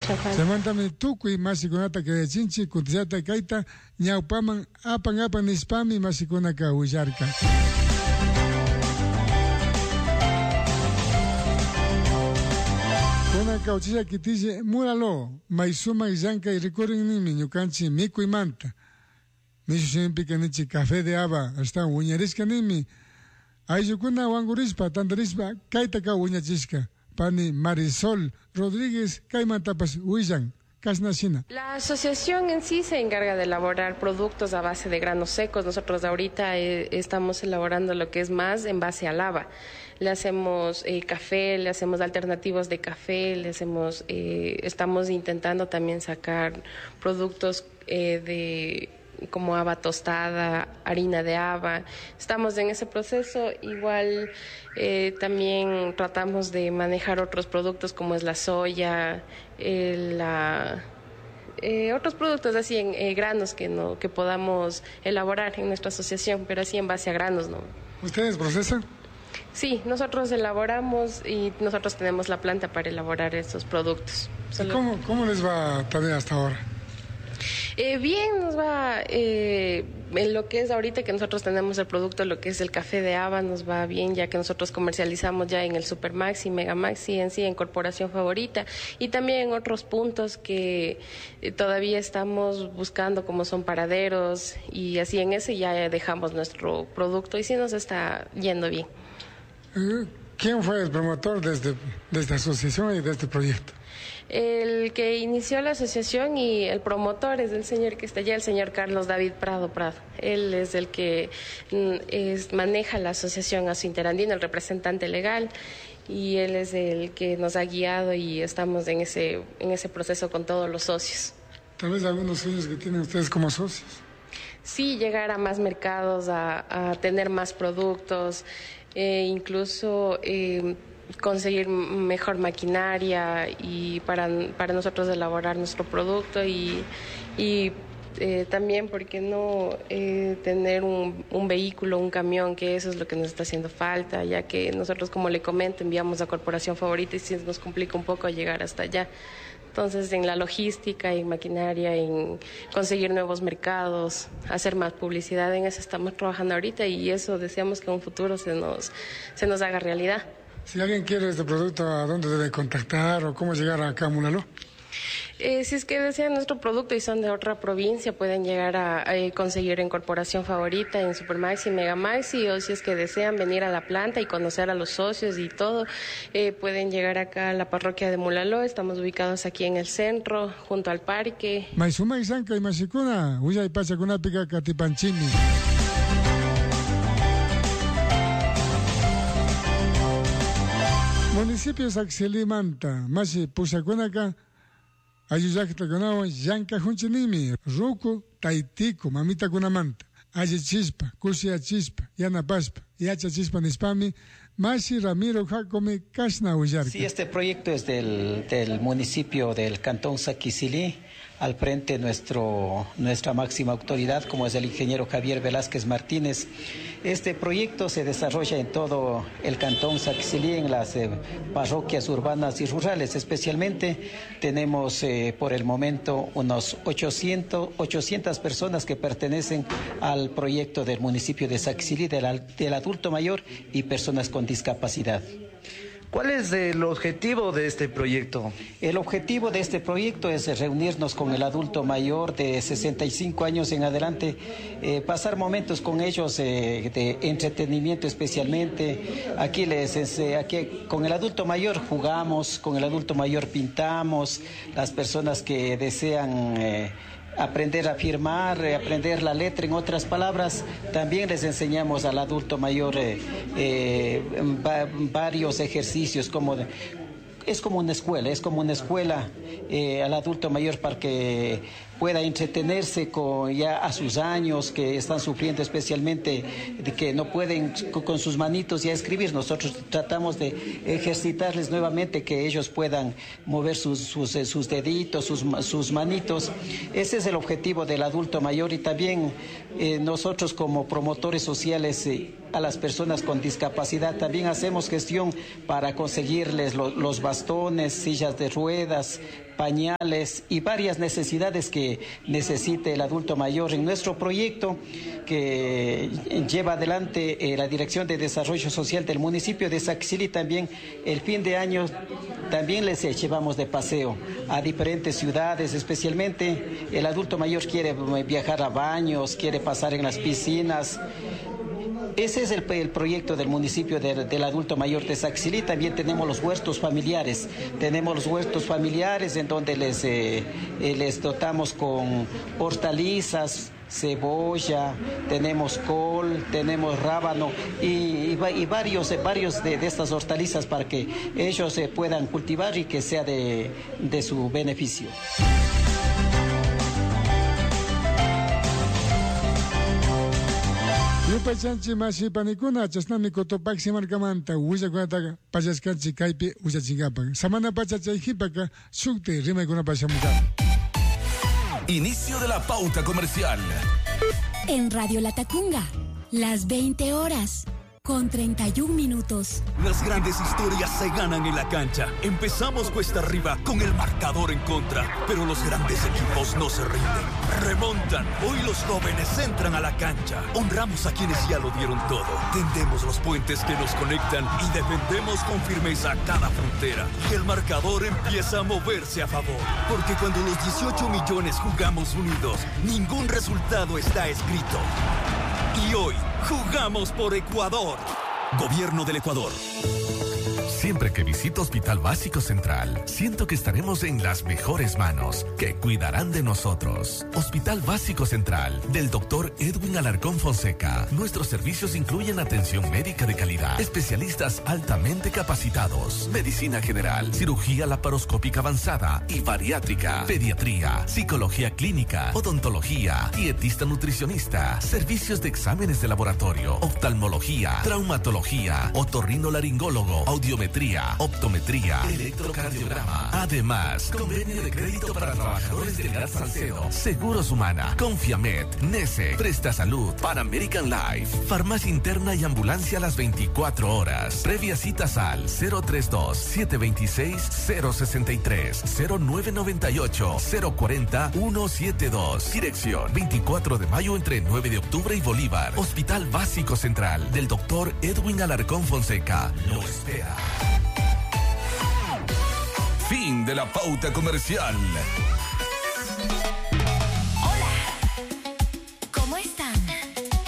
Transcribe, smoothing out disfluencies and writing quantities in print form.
Samantami tukuy masikunata kayachinchi kutisata kayta ñawpaman apan nispami masikunaka willarka. Kuna kauchisha kitiche muralo maisuma illanka y recurrinimi ñukanchi mikuymanta. Mishu siempre kanichi café de haba hasta uñarisca nimi. Ayukuna wangurispa tandarispa kayta ka uñachisca. Pani Marisol Rodríguez Caimantapas Huillan, Casnacina. La asociación en sí se encarga de elaborar productos a base de granos secos. Nosotros ahorita estamos elaborando lo que es más en base a haba. Le hacemos café, le hacemos alternativos de café, le hacemos, estamos intentando también sacar productos como haba tostada, harina de haba. Estamos en ese proceso. Igual también tratamos de manejar otros productos como es la soya, otros productos así en granos que podamos elaborar en nuestra asociación, pero así en base a granos, ¿no? ¿Ustedes procesan? Sí, nosotros elaboramos y nosotros tenemos la planta para elaborar estos productos. ¿Cómo les va también hasta ahora? Bien, nos va en lo que es ahorita que nosotros tenemos el producto, lo que es el café de haba, nos va bien, ya que nosotros comercializamos ya en el Supermaxi, Megamaxi, en Corporación Favorita, y también en otros puntos que todavía estamos buscando, como son paraderos, y así en ese ya dejamos nuestro producto y sí nos está yendo bien. ¿Quién fue el promotor de esta asociación y de este proyecto? El que inició la asociación y el promotor es el señor que está allá, el señor Carlos David Prado. Él es el que maneja la asociación Azointerandino, el representante legal, y él es el que nos ha guiado y estamos en ese proceso con todos los socios. ¿Tal vez algunos sueños que tienen ustedes como socios? Sí, llegar a más mercados, a tener más productos, incluso conseguir mejor maquinaria y para nosotros elaborar nuestro producto y también, ¿por qué no tener un vehículo, un camión, que eso es lo que nos está haciendo falta, ya que nosotros, como le comento, enviamos a Corporación Favorita y sí nos complica un poco llegar hasta allá. Entonces, en la logística, en maquinaria, en conseguir nuevos mercados, hacer más publicidad, en eso estamos trabajando ahorita y eso deseamos que en un futuro se nos haga realidad. Si alguien quiere este producto, ¿a dónde debe contactar o cómo llegar acá a Mulalo? Si es que desean nuestro producto y son de otra provincia, pueden llegar a conseguir en Corporación Favorita, en Supermaxi, Megamaxi, o si es que desean venir a la planta y conocer a los socios y todo, pueden llegar acá a la parroquia de Mulalo. Estamos ubicados aquí en el centro, junto al parque. Maisuma Isanka y Masikuna, Uya y Pachacuna Pica Catipanchimi. Municipios Axelimanta, Masi Pusacunaca, Ayuyaquitacunawa, Yanca Junchinimi, Ruco, Taitico, Mamita Cunamanta, Aye Chispa, Cusia Chispa, Yana Paspa, Yacha Chispa Nispami, Masi Ramiro Jacome, Casna Uyarca. Sí, este proyecto es del municipio del Cantón Saquisilí. Al frente nuestra máxima autoridad, como es el ingeniero Javier Velázquez Martínez. Este proyecto se desarrolla en todo el Cantón Saquisilí, en las parroquias urbanas y rurales. Especialmente tenemos por el momento unos 800 personas que pertenecen al proyecto del municipio de Saquisilí, del adulto mayor y personas con discapacidad. ¿Cuál es el objetivo de este proyecto? El objetivo de este proyecto es reunirnos con el adulto mayor de 65 años en adelante, pasar momentos con ellos de entretenimiento especialmente. Aquí con el adulto mayor jugamos, con el adulto mayor pintamos, las personas que desean aprender a firmar, aprender la letra, en otras palabras, también les enseñamos al adulto mayor varios ejercicios es como una escuela al adulto mayor para que pueda entretenerse ya a sus años, que están sufriendo especialmente de que no pueden con sus manitos ya escribir. Nosotros tratamos de ejercitarles nuevamente que ellos puedan mover sus deditos, sus manitos. Ese es el objetivo del adulto mayor y también nosotros como promotores sociales a las personas con discapacidad también hacemos gestión para conseguirles los bastones, sillas de ruedas, pañales y varias necesidades que necesite el adulto mayor. En nuestro proyecto que lleva adelante la Dirección de Desarrollo Social del municipio de Saquicili, también el fin de año también les llevamos de paseo a diferentes ciudades, especialmente el adulto mayor quiere viajar a baños, quiere pasar en las piscinas. Ese es el proyecto del municipio del adulto mayor de Saquicili. También tenemos los huertos familiares. Tenemos los huertos familiares en donde les dotamos con hortalizas, cebolla, tenemos col, tenemos rábano y varios de estas hortalizas para que ellos puedan cultivar y que sea de su beneficio. Yupachanchi masi panikuna chasnami kotopaksi markamanta ullakunataqa pachaskanchi kaypi ullachinkapak. Samana pachachayhipaka sukti rimaykuna pashamuka. Inicio de la pauta comercial. En Radio Latacunga, las 20 horas, con 31 minutos. Las grandes historias se ganan en la cancha. Empezamos cuesta arriba con el marcador en contra, pero los grandes equipos no se rinden. Remontan. Hoy los jóvenes entran a la cancha. Honramos a quienes ya lo dieron todo. Tendemos los puentes que nos conectan y defendemos con firmeza cada frontera. El marcador empieza a moverse a favor, porque cuando los 18 millones jugamos unidos, ningún resultado está escrito. Y hoy jugamos por Ecuador. Gobierno del Ecuador. Siempre que visito Hospital Básico Central, siento que estaremos en las mejores manos, que cuidarán de nosotros. Hospital Básico Central, del Dr. Edwin Alarcón Fonseca. Nuestros servicios incluyen atención médica de calidad, especialistas altamente capacitados, medicina general, cirugía laparoscópica avanzada y bariátrica, pediatría, psicología clínica, odontología, dietista nutricionista, servicios de exámenes de laboratorio, oftalmología, traumatología, otorrinolaringólogo, audiometría, optometría, electrocardiograma. Además, convenio de crédito para trabajadores del Gas Salcedo, Seguros Humana, Confiamed, Nese, Presta Salud, Pan American Life, farmacia interna y ambulancia a las 24 horas. Previa citas al 032-726-063, 0998-040-172. Dirección 24 de mayo entre 9 de octubre y Bolívar. Hospital Básico Central, del Dr. Edwin Alarcón Fonseca. Lo espera. Fin de la pauta comercial.